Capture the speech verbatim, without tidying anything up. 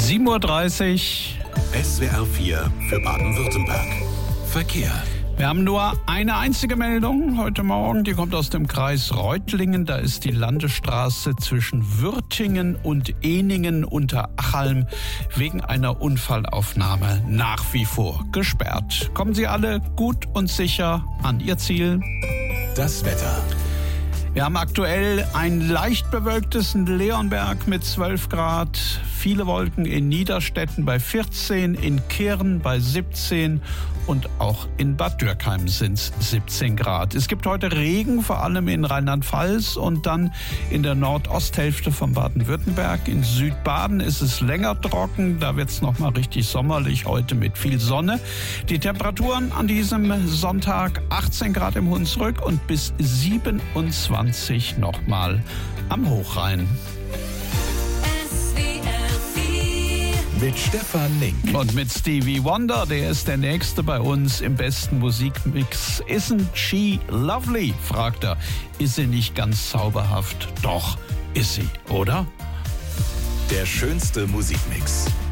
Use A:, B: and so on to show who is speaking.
A: sieben Uhr dreißig.
B: S W R vier für Baden-Württemberg. Verkehr.
A: Wir haben nur eine einzige Meldung heute Morgen, die kommt aus dem Kreis Reutlingen. Da ist die Landesstraße zwischen Würtingen und Ehningen unter Achalm wegen einer Unfallaufnahme nach wie vor gesperrt. Kommen Sie alle gut und sicher an Ihr Ziel.
B: Das Wetter.
A: Wir haben aktuell ein leicht bewölktes Leonberg mit zwölf Grad, viele Wolken in Niederstetten bei vierzehn, in Kirn bei siebzehn und auch in Bad Dürkheim sind es siebzehn Grad. Es gibt heute Regen, vor allem in Rheinland-Pfalz und dann in der Nordosthälfte von Baden-Württemberg. In Südbaden ist es länger trocken, da wird es nochmal richtig sommerlich, heute mit viel Sonne. Die Temperaturen an diesem Sonntag achtzehn Grad im Hunsrück und bis siebenundzwanzig nochmal am Hochrhein.
B: Mit Stefan Link.
A: Und mit Stevie Wonder, der ist der Nächste bei uns im besten Musikmix. Isn't she lovely? Fragt er. Ist sie nicht ganz zauberhaft? Doch, ist sie, oder?
B: Der schönste Musikmix.